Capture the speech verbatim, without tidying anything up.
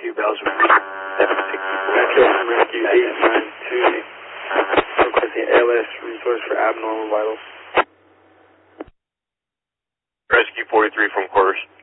Rescue, Belgium, seven sixty-four. Metro from Rescue eight nine two, requesting L S resource for abnormal vitals. Rescue forty-three from quarters.